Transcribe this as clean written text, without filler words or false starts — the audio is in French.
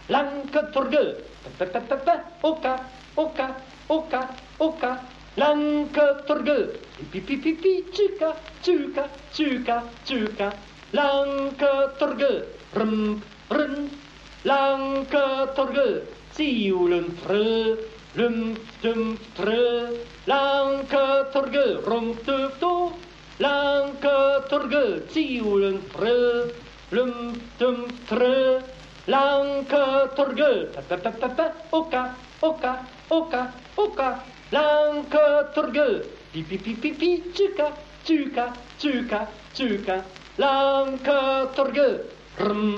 Lanketorgel, oka, oka, oka, oka. Lanketorgel, pipi, tjuka, tjuka, tjuka, tjuka. Lanketorgel, rum, rum. Lanketorgel, ziulen frö, lum, dum, frö. Lanketorgel, rum, dum, do. Lanketorgel, ziulen frö, lum, dum, frö. Lanketorgel, oka, oka, oka, oka. Lanketorgel, pipi, tjuka, tjuka, tjuka, tjuka. Lanketorgel, rum,